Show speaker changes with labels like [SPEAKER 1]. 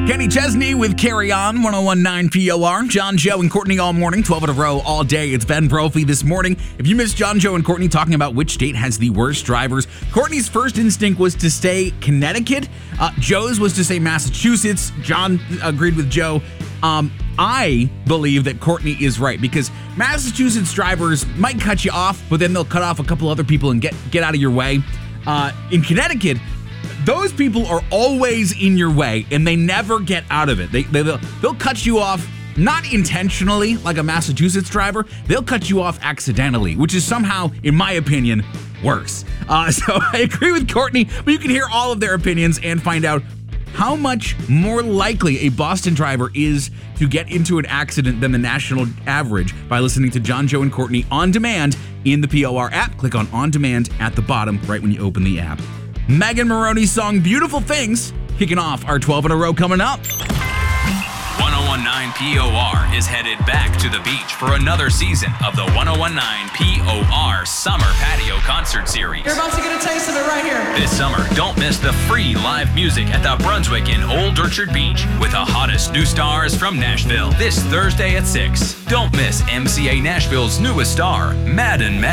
[SPEAKER 1] Kenny Chesney with Carry On, 1019 POR. John, Joe, and Courtney all morning, 12 in a row all day. It's Ben Brophy this morning. If you missed John, Joe, and Courtney talking about which state has the worst drivers, Courtney's first instinct was to say Connecticut. Joe's was to say Massachusetts. John agreed with Joe. I believe that Courtney is right because Massachusetts drivers might cut you off, but then they'll cut off a couple other people and get out of your way. In Connecticut, those people are always in your way, and they never get out of it. They'll cut you off, not intentionally, like a Massachusetts driver. They'll cut you off accidentally, which is somehow, in my opinion, worse. So I agree with Courtney, but you can hear all of their opinions and find out how much more likely a Boston driver is to get into an accident than the national average by listening to John, Joe, and Courtney on demand in the POR app. Click on Demand at the bottom right when you open the app. Megan Moroney's song Beautiful Things kicking off our 12 in a row coming up.
[SPEAKER 2] 1019 POR is headed back to the beach for another season of the 1019 POR Summer Patio Concert Series.
[SPEAKER 3] You're about to get a taste of it right here.
[SPEAKER 2] This summer, don't miss the free live music at the Brunswick in Old Orchard Beach with the hottest new stars from Nashville this Thursday at 6. Don't miss MCA Nashville's newest star, Madden Met